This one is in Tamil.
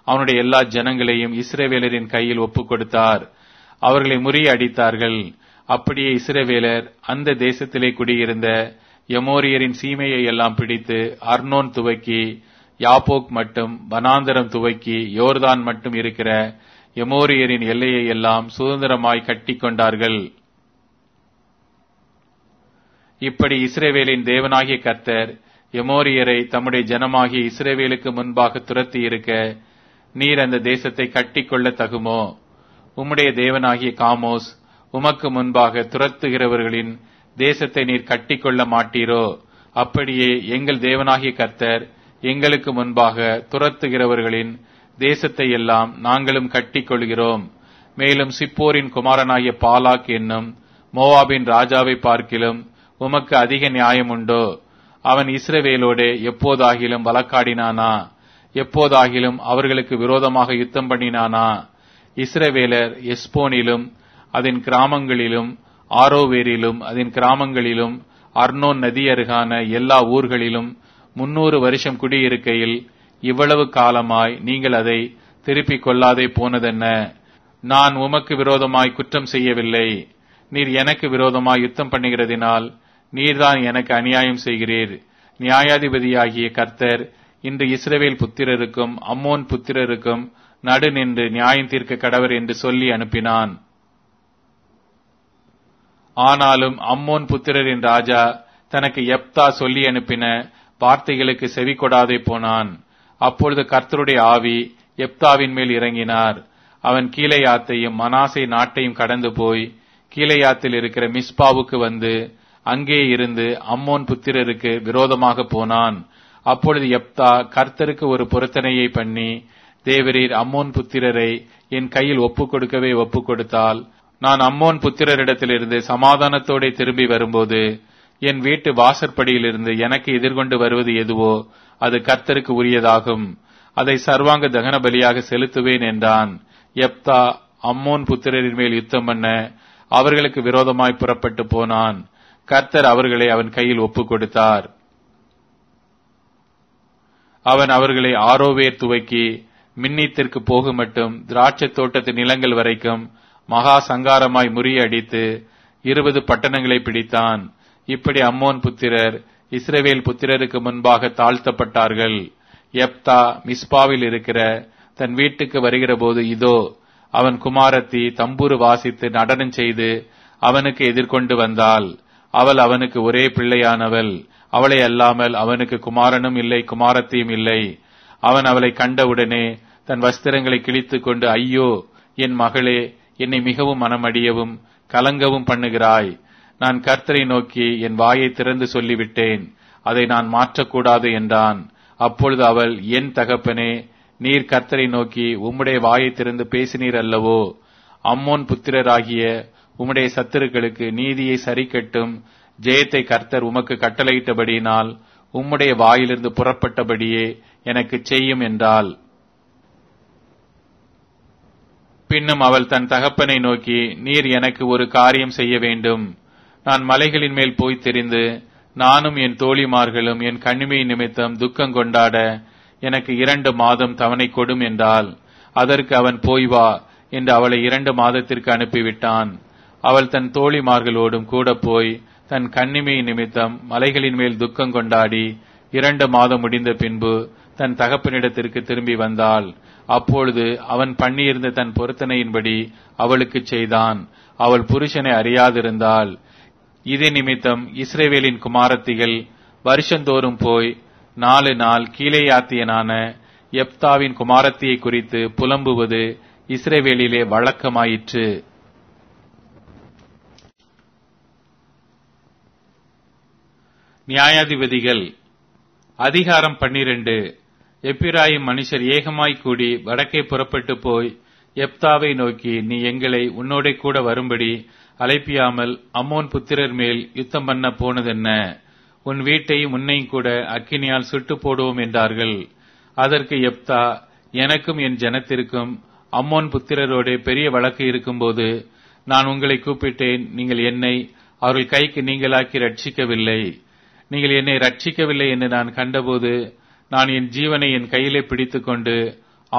அவனுடைய எல்லா ஜனங்களையும் இஸ்ரவேலரின் கையில் ஒப்புக் கொடுத்தார். அவர்களை முறியடித்தார்கள். அப்படியே இஸ்ரவேலர் அந்த தேசத்திலே குடியிருந்த எமோரியரின் சீமையை எல்லாம் பிடித்து அர்னோன் துவக்கி யாப்போக் மட்டும், வனாந்தரம் துவக்கி யோர்தான் மட்டும் இருக்கிற எமோரியரின் எல்லையை எல்லாம் சுதந்திரமாய் கட்டி கொண்டார்கள். இப்படி இஸ்ரவேலின் தேவனாகிய கர்த்தர் எமோரியரை தம்முடைய ஜனமாகிய இஸ்ரவேலுக்கு முன்பாக துரத்தி இருக்க, நீர் அந்த தேசத்தை கட்டிக்கொள்ள தகுமோ? உம்முடைய தேவனாகிய காமோஸ் உமக்கு முன்பாக துரத்துகிறவர்களின் தேசத்தை நீர் கட்டிக்கொள்ள மாட்டீரோ? அப்படியே எங்கள் தேவனாகிய கர்த்தர் எங்களுக்கு முன்பாக துரத்துகிறவர்களின் தேசத்தை எல்லாம் நாங்களும் கட்டிக்கொள்கிறோம். மேலும் சிப்போரின் குமாரனாகிய பாலாக் என்னும் மோவாபின் ராஜாவை பார்க்கிலும் உமக்கு அதிக நியாயம் உண்டோ? அவன் இஸ்ரவேலோடு எப்போதாகிலும் வழக்காடினானா? எப்போதாகிலும் அவர்களுக்கு விரோதமாக யுத்தம் பண்ணினானா? இஸ்ரவேலர் எஸ்போனிலும் அதன் கிராமங்களிலும், ஆரோவேரிலும் அதன் கிராமங்களிலும், அர்னோன் நதி அருகான எல்லா ஊர்களிலும் 300 வருஷம் குடியிருக்கையில் இவ்வளவு காலமாய் நீங்கள் அதை திருப்பிக் கொள்ளாதே போனதென்ன? நான் உமக்கு விரோதமாய் குற்றம் செய்யவில்லை. நீர் எனக்கு விரோதமாய் யுத்தம் பண்ணுகிறதினால் நீர்தான் எனக்கு அநியாயம் செய்கிறீர். நியாயாதிபதியாகிய கர்த்தர் இன்று இஸ்ரவேல் புத்திரருக்கும் அம்மோன் புத்திரருக்கும் நடு நின்று நியாயம் தீர்க்க கடவர் என்று சொல்லி அனுப்பினான். ஆனாலும் அம்மோன் புத்திரரின் ராஜா தனக்கு யெப்தா சொல்லி அனுப்பின வார்த்தைகளுக்கு செவி கொடாதே போனான். அப்பொழுது கர்த்தருடைய ஆவி யெப்தாவின் மேல் இறங்கினார். அவன் கீலேயாத்தையும் மனாசே நாட்டையும் கடந்து போய் கீலேயாத்தில் இருக்கிற மிஸ்பாவுக்கு வந்து அங்கே இருந்து அம்மோன் புத்திரருக்கு விரோதமாக போனான். அப்பொழுது யெப்தா கர்த்தருக்கு ஒரு பொருத்தனையை பண்ணி, தேவரீர் அம்மோன் புத்திரரை என் கையில் ஒப்புக் கொடுக்கவே ஒப்புக் கொடுத்தால், நான் அம்மோன் புத்திரரிடத்திலிருந்து சமாதானத்தோടെ திரும்பி வரும்போது என் வீட்டு வாசற்படியிலிருந்து எனக்கு எதிர்கொண்டு வருவது எதுவோ அது கர்த்தருக்கு உரியதாகும். அதை சர்வாங்க தகன பலியாக செலுத்துவேன் என்றான். யெப்தா அம்மோன் புத்திரரின் மேல் யுத்தம் பண்ண அவர்களுக்கு விரோதமாய் புறப்பட்டு போனான். கர்த்தர் அவர்களை அவன் கையில் ஒப்புக் கொடுத்தார். அவன் அவர்களை ஆரோவேர் துவக்கி மின்னித்திற்கு போகும் மட்டும் திராட்சை தோட்டத்து நிலங்கள் வரைக்கும் மகா சங்காரமாய் முறியடித்து 20 பட்டணங்களை பிடித்தான். இப்படி அம்மோன் புத்திரர் இஸ்ரவேல் புத்திரருக்கு முன்பாக தாழ்த்தப்பட்டார்கள். யெப்தா மிஸ்பாவில் இருக்கிற தன் வீட்டுக்கு வருகிற போது இதோ அவன் குமாரத்தி தம்புரு வாசித்து நடனம் செய்து அவனுக்கு எதிர்கொண்டு வந்தாள். அவள் அவனுக்கு ஒரே பிள்ளையானவள். அவளை அல்லாமல் அவனுக்கு குமாரனும் இல்லை, குமாரத்தியும் இல்லை. அவன் அவளை கண்டவுடனே தன் வஸ்திரங்களை கிழித்துக் கொண்டு, ஐயோ என் மகளே, என்னை மிகவும் மனமடியவும் கலங்கவும் பண்ணுகிறாய். நான் கர்த்தரை நோக்கி என் வாயை திறந்து சொல்லிவிட்டேன், அதை நான் மாற்றக்கூடாது என்றான். அப்பொழுது அவள், என் தகப்பனே, நீர் கர்த்தரை நோக்கி உம்முடைய வாயை திறந்து பேசினீர் அல்லவோ? அம்மோன் புத்திரராகிய உம்முடைய சத்துருக்களுக்கு நீதியை சரிக்கட்டும் ஜெயத்தை கர்த்தர் உமக்கு கட்டளையிட்டபடியினால் உம்முடைய வாயிலிருந்து புறப்பட்டபடியே எனக்கு செய்யும் என்றாள். பின்னும் அவள் தன் தகப்பனை நோக்கி, நீர் எனக்கு ஒரு காரியம் செய்ய வேண்டும். நான் மலைகளின் மேல் போய் தெரிந்து நானும் என் தோழிமார்களும் என் கண்ணிமை நிமித்தம் துக்கம் கொண்டாட எனக்கு 2 மாதம் தவணை கொடும் என்றாள். அதற்கு அவன், போய் வா என்று அவளை 2 மாதத்திற்கு அனுப்பிவிட்டான். அவள் தன் தோழிமார்களோடும் கூட போய் தன் கண்ணிமை நிமித்தம் மலைகளின் மேல் துக்கம் கொண்டாடி 2 மாதம் முடிந்த பின்பு தன் தகப்பனிடத்திற்கு திரும்பி வந்தாள். அப்பொழுது அவன் பண்ணியிருந்த தன் பொருத்தனையின்படி அவளுக்கு செய்தான். அவள் புருஷனை அறியாதிருந்தாள். இதே நிமித்தம் இஸ்ரவேலின் குமாரத்திகள் வருஷந்தோறும் போய் 4 நாள் கீலேயாத்தியனான யெப்தாவின் குமாரத்தியை குறித்து புலம்புவது இஸ்ரவேலிலே வழக்கமாயிற்று. நியாயாதிபதிகள் அதிகாரம் 12. எப்பிராயிம் மனுஷர் ஏகமாய் கூடி வடக்கே புறப்பட்டு போய் யெப்தாவை நோக்கி, நீ எங்களை உன்னோட கூட வரும்படி அழைப்பியாமல் அம்மோன் புத்திரர் மேல் யுத்தம் பண்ண போனதென்ன? உன் வீட்டையும் உன்னையும் கூட அக்கினியால் சுட்டு போடுவோம் என்றார்கள். அதற்கு யெப்தா, எனக்கும் என் ஜனத்திற்கும் அம்மோன் புத்திரரோடு பெரிய வழக்கு இருக்கும்போது நான் உங்களை கூப்பிட்டேன். நீங்கள் என்னை அவர்கள் கைக்கு நீங்களாக்கி ரட்சிக்கவில்லை. நீங்கள் என்னை ரட்சிக்கவில்லை என்று நான் கண்டபோது நான் என் ஜீவனை என் கையிலே பிடித்துக் கொண்டு